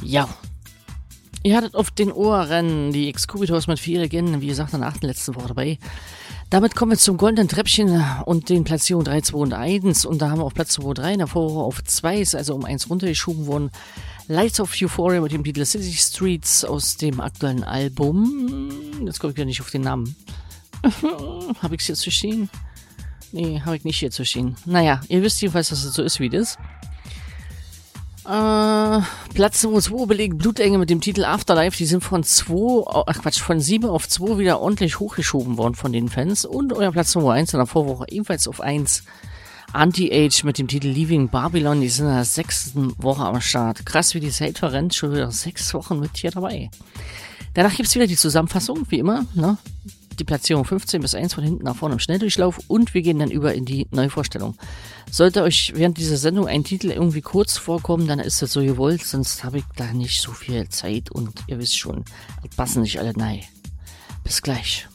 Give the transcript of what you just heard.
Ja. Ihr hattet auf den Ohren die Excubitos mit 4 Legenden, wie gesagt, in der 8. letzten Woche dabei. Damit kommen wir zum goldenen Treppchen und den Platzierungen 3, 2 und 1. Und da haben wir auf Platz 2 und 3 in der Vorwoche auf 2, ist also um 1 runtergeschoben worden. Lights of Euphoria mit dem Titel City Streets aus dem aktuellen Album. Jetzt komme ich wieder nicht auf den Namen. Habe ich es jetzt zu stehen? Nee, habe ich nicht hier zu stehen. Naja, ihr wisst jedenfalls, dass es so ist, wie das. Platz Nummer 2 belegt Blutengel mit dem Titel Afterlife. Die sind von 7 auf 2 wieder ordentlich hochgeschoben worden von den Fans. Und euer Platz Nummer 1 in der Vorwoche ebenfalls auf 1. Anti-Age mit dem Titel Leaving Babylon. Die sind in der 6. Woche am Start. Krass, wie die Zeit verrennt. Schon wieder 6 Wochen mit hier dabei. Danach gibt es wieder die Zusammenfassung, wie immer, ne? Die Platzierung 15 bis 1 von hinten nach vorne im Schnelldurchlauf und wir gehen dann über in die Neuvorstellung. Sollte euch während dieser Sendung ein Titel irgendwie kurz vorkommen, dann ist das so gewollt, sonst habe ich da nicht so viel Zeit und ihr wisst schon, die passen nicht alle rein. Bis gleich.